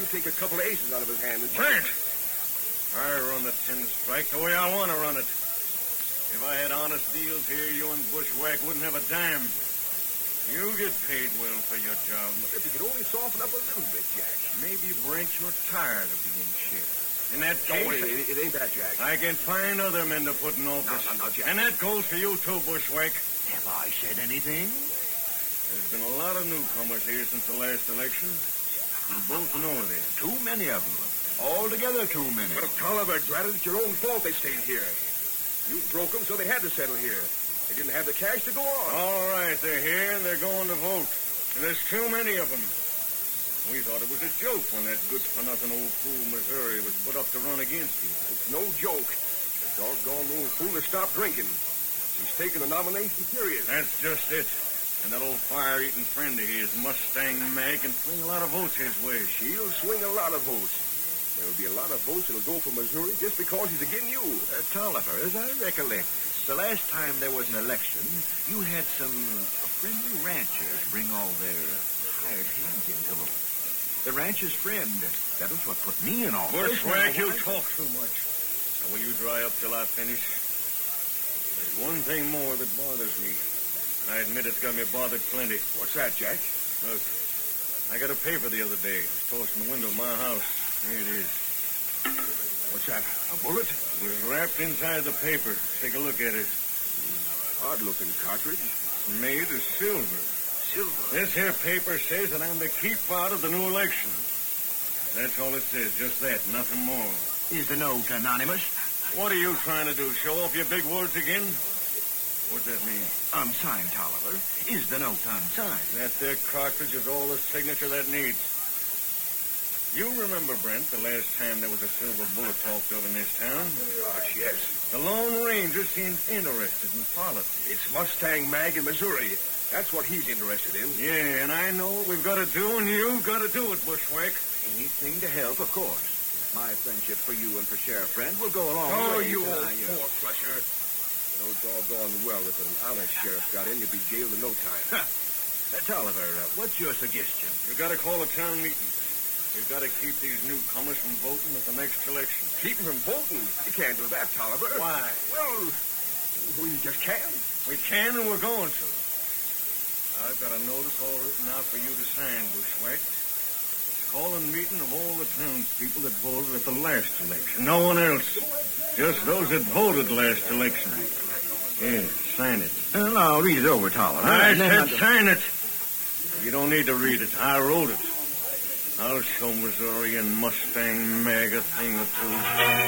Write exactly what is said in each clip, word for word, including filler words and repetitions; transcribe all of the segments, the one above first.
you take a couple of aces out of his hand and... Brent! I run the ten strike the way I want to run it. If I had honest deals here, you and Bushwhack wouldn't have a dime. You get paid well for your job. If you could only soften up a little bit, Jack. Maybe, Brent, you're tired of being sheriff. In that case... Don't worry, it, it ain't that, Jack. I can find other men to put in office. No, no, no, Jack. And that goes for you, too, Bushwhack. Have I said anything? There's been a lot of newcomers here since the last election. You both know this. Too many of them. Altogether too many. But, Tolliver, drat it, it's your own fault they stayed here. You broke them, so they had to settle here. They didn't have the cash to go on. All right, they're here, and they're going to vote. And there's too many of them. We thought it was a joke when that good-for-nothing old fool Missouri was put up to run against you. It's no joke. The doggone old fool has stopped drinking. He's taken the nomination, period. That's just it. And that old fire-eating friend of his, Mustang Mag, can swing a lot of votes his way. She'll swing a lot of votes. There'll be a lot of votes that'll go for Missouri just because he's against you. Uh, Tolliver, as I recollect, the last time there was an election, you had some uh, friendly ranchers bring all their uh, hired hands in to vote. The rancher's friend, that was what put me in office. Bushwhack, you talk too much. Now, will you dry up till I finish? There's one thing more that bothers me. I admit it's got me bothered plenty. What's that, Jack? Look, I got a paper the other day. It's tossed in the window of my house. Here it is. What's that, a bullet? It was wrapped inside the paper. Take a look at it. Odd-looking cartridge. It's made of silver. Silver? This here paper says that I'm to keep out of the new election. That's all it says, just that, nothing more. Is the note anonymous? What are you trying to do, show off your big words again? What's that mean? Unsigned, Tolliver. Is the note unsigned? That there cartridge is all the signature that needs. You remember, Brent, the last time there was a silver bullet talked of in this town? Gosh, yes. The Lone Ranger seems interested in politics. It's Mustang Mag in Missouri. That's what he's interested in. Yeah, and I know what we've got to do, and you've got to do it, Bushwhack. Anything to help, of course. My friendship for you and for Sheriff Friend will go along. Oh, way, you uh, old you- four-flusher. You know doggone well if an honest sheriff got in, you'd be jailed in no time. Uh, Tolliver, uh, what's your suggestion? You've got to call a town meeting. We've got to keep these newcomers from voting at the next election. Keep him from voting? You can't do that, Tolliver. Why? Well, we just can't. We can, and we're going to. I've got a notice all written out for you to sign, Bushwhack. Call a meeting of all the townspeople that voted at the last election. No one else. Just those that voted last election. Here, sign it. Well, I'll read it over, Tolliver. I and then said I'll- sign it. You don't need to read it. I wrote it. I'll show Missouri and Mustang Mag a thing or two.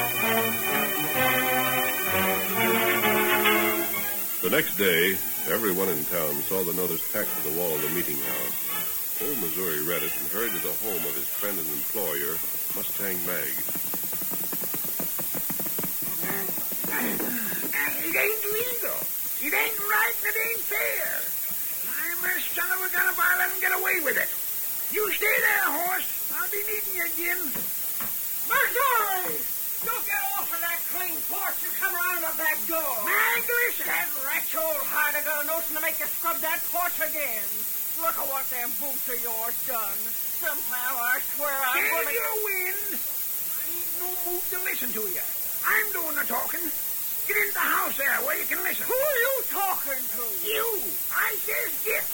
The next day, everyone in town saw the notice tacked to the wall of the meeting house. Old Missouri read it and hurried to the home of his friend and employer, Mustang Mag. It ain't legal. It ain't right and it ain't fair. I'm a son of a gun if I let him get away with it. You stay there, horse. I'll be needing you again. Missouri! You get off of that clean porch and come around the back door. Mag, listen. That wretch old Harder got a notion to make you scrub that porch again. Look at what them boots of yours done. Somehow I swear I'm Save gonna... your wind. I ain't no mood to listen to you. I'm doing the talking. Get into the house there where you can listen. Who are you talking to? You. I says get.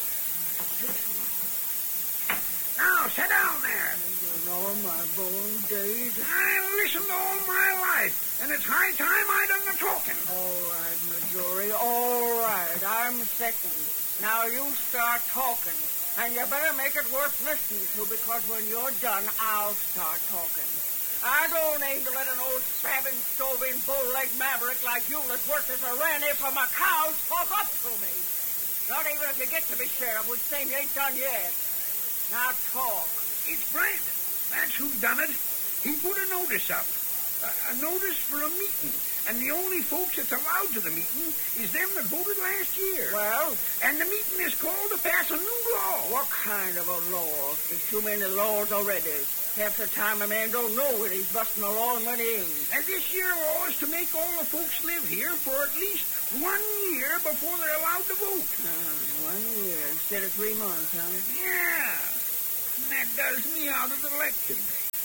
Now, sit down there. You know my bone days. I listened all my life, and it's high time I done the talking. All right, Missouri, all right. I'm second. Now you start talking. And you better make it worth listening to, because when you're done, I'll start talking. I don't aim to let an old stabbing, stoving, bow-legged maverick like you that's worked as a randy for my cows talk up to me. Not even if you get to be sheriff, which thing you ain't done yet. Now talk. It's Brent. That's who done it. He put a notice up. A, a notice for a meeting. And the only folks that's allowed to the meeting is them that voted last year. Well? And the meeting is called to pass a new law. What kind of a law? There's too many laws already. Half the time a man don't know when he's busting a law and when he ain't. And this year law is to make all the folks live here for at least one year before they're allowed to vote. Uh, one year instead of three months, huh? Yeah. And that does me out of the election.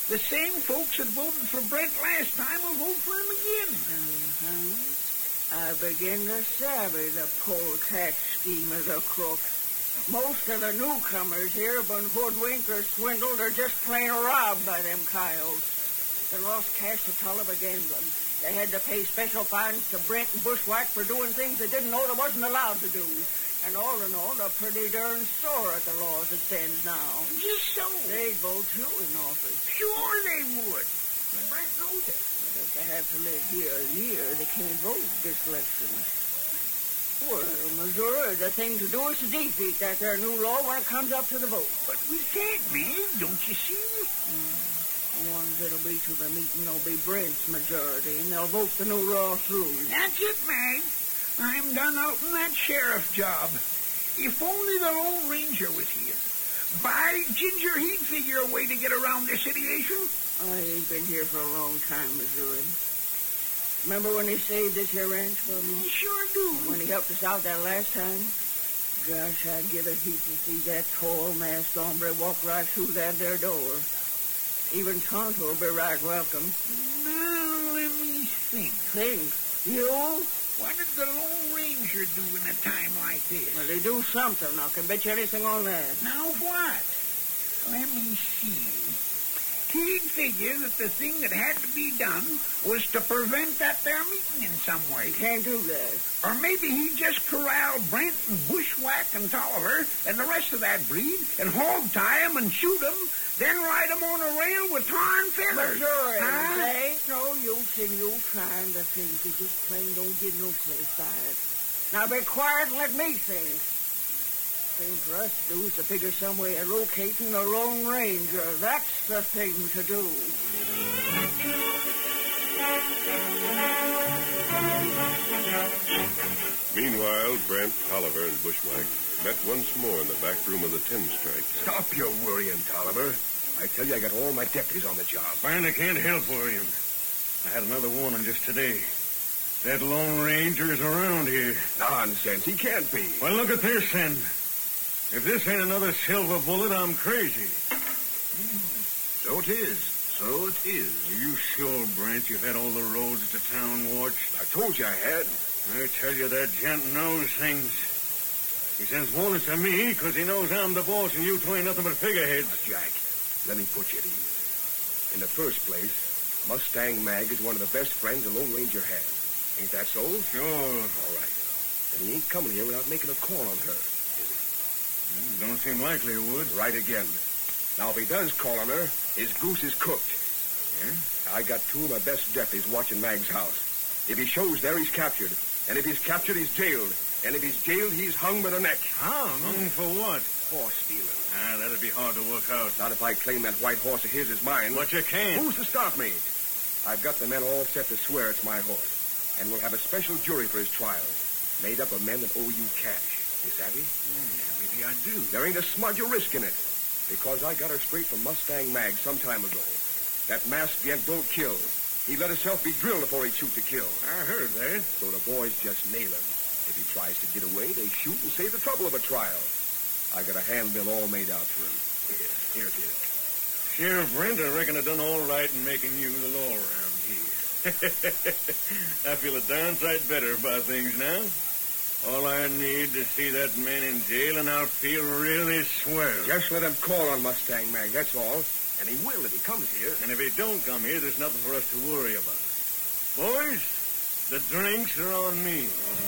The same folks that voted for Brent last time will vote for him again. Uh-huh. I begin to savvy the poll tax scheme of the crook. Most of the newcomers here have been hoodwinked or swindled or just plain robbed by them Kyles. They lost cash to Tolliver gambling. They had to pay special fines to Brent and Bushwhack for doing things they didn't know they wasn't allowed to do. And all in all, they're pretty darn sore at the law as it stands now. Just so. They'd vote you in office. Sure they would. And Brent knows it. But if they have to live here a year, they can't vote this election. Well, Missouri, the thing to do is to defeat that there new law when it comes up to the vote. But we can't, Meg, don't you see? Mm. The ones that'll be to the meeting will be Brent's majority, and they'll vote the new law through. That's it, Meg. I'm done out in that sheriff job. If only the Lone Ranger was here. By Ginger, he'd figure a way to get around this situation. I ain't been here for a long time, Missouri. Remember when he saved this here ranch for me? I sure do. When he helped us out that last time? Gosh, I'd give a heap to see that tall, masked hombre walk right through that there door. Even Tonto will be right welcome. Now, let me think. Think? You? What did the Lone Ranger do in a time like this? Well, they do something. I can bet you anything on that. Now what? Let me see. He'd figure that the thing that had to be done was to prevent that there meeting in some way. He can't do that. Or maybe he'd just corral Brent and Bushwhack and Tolliver and the rest of that breed and hog-tie 'em and shoot 'em, then ride 'em on a rail with tar and feathers. Missouri, huh? there ain't no use in you trying to think. You just plain don't get no place by it. Now be quiet and let me think. Thing for us to do is to figure some way of locating the Lone Ranger. That's the thing to do. Meanwhile, Brent, Tolliver, and Bushwhack met once more in the back room of the Tin Strike. Stop your worrying, Tolliver. I tell you, I got all my deputies on the job. Fine, I can't help worrying. I had another warning just today. That Lone Ranger is around here. Nonsense. He can't be. Well, look at this, then. If this ain't another silver bullet, I'm crazy. Mm, so it is. So it is. Are you sure, Brent, you've had all the roads to town watched? I told you I had. I tell you, that gent knows things. He sends warnings to me because he knows I'm the boss and you two ain't nothing but figureheads. Now, Jack, let me put you at ease. In the first place, Mustang Mag is one of the best friends the Lone Ranger has. Ain't that so? Sure. All right. And he ain't coming here without making a call on her. Don't seem likely it would. Right again. Now, if he does call on her, his goose is cooked. Yeah? I got two of my best deputies watching Mag's house. If he shows there, he's captured. And if he's captured, he's jailed. And if he's jailed, he's hung by the neck. Hung? Hung for what? Horse stealing. Ah, that'd be hard to work out. Not if I claim that white horse of his is mine. But you can't. Who's to stop me? I've got the men all set to swear it's my horse. And we'll have a special jury for his trial, made up of men that owe you cash. You savvy? Yeah, maybe I do. There ain't a smudge of risk in it, because I got her straight from Mustang Mag some time ago. That masked gent don't kill. He let himself be drilled before he'd shoot to kill. I heard that. So the boys just nail him. If he tries to get away, they shoot and save the trouble of a trial. I got a handbill all made out for him. Here, here it is. Sheriff Brent, I reckon I done all right in making you the law around here. I feel a darn sight better about things now. All I need to see that man in jail, and I'll feel really swell. Just let him call on Mustang Mag, that's all. And he will if he comes here. And if he don't come here, there's nothing for us to worry about. Boys, the drinks are on me.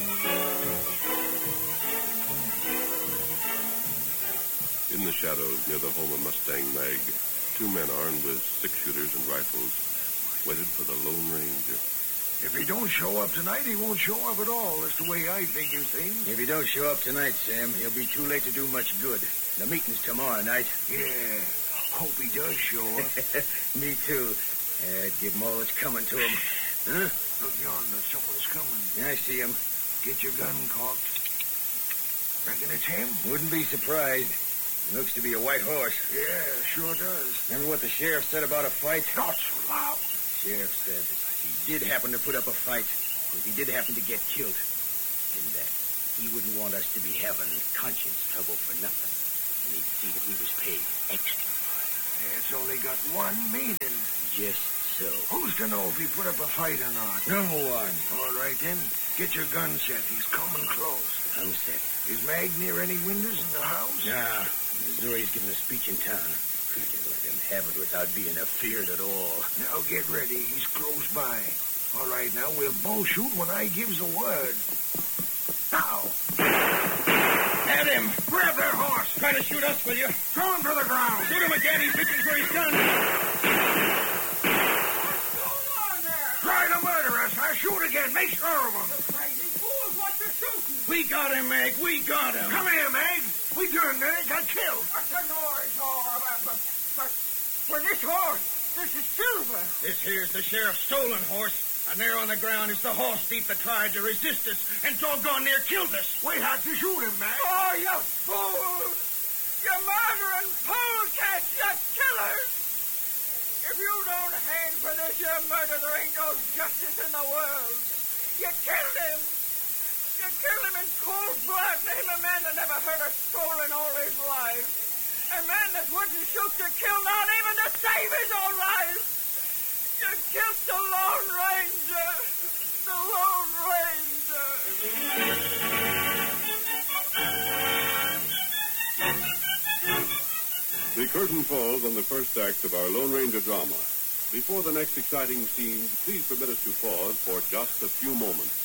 In the shadows near the home of Mustang Mag, two men armed with six-shooters and rifles waited for the Lone Ranger. If he don't show up tonight, he won't show up at all. That's the way I figure things. If he don't show up tonight, Sam, he'll be too late to do much good. The meeting's tomorrow night. Yeah, hope he does show up. Me too. Yeah, give him all that's coming to him. Huh? Look yonder, someone's coming. Yeah, I see him. Get your gun cocked. Reckon it's him? Wouldn't be surprised. He looks to be a white horse. Yeah, sure does. Remember what the sheriff said about a fight? Not so loud. Sheriff said he did happen to put up a fight. If he did happen to get killed, then uh, he wouldn't want us to be having conscience trouble for nothing. And he'd see that we was paid extra. Yeah, it's only got one meaning. Just so. Who's to know if he put up a fight or not? No one. All right, then. Get your gun set. He's coming close. I'm set. Is Mag near any windows in the house? Nah. Missouri's giving a speech in town. We can let him have it without being afeared at all. Now get ready. He's close by. All right, now we'll both shoot when I gives a word. Now. At him! Grab that horse. Try to shoot us, will you? Throw him to the ground. Shoot him again. He reaches for his gun. Try to murder us. I shoot again. Make sure of him. Crazy fools, what you shooting? We got him, Meg. We got him. Come here, Mag. We turned there. Got killed. What's the noise all about? But, but, well, this horse, this is Silver. This here's the sheriff's stolen horse. And there on the ground is the horse thief that tried to resist us and doggone near killed us. We had to shoot him, Mag. Oh, you fools! You murdering polecats, you killers! If you don't hang for this, you murder, there ain't no justice in the world. You killed him. You killed him in cold blood. Name a man that never heard a soul in all his life. A man that wouldn't shoot to kill, not even to save his own life. You killed the Lone Ranger. The Lone Ranger. The curtain falls on the first act of our Lone Ranger drama. Before the next exciting scene, please permit us to pause for just a few moments.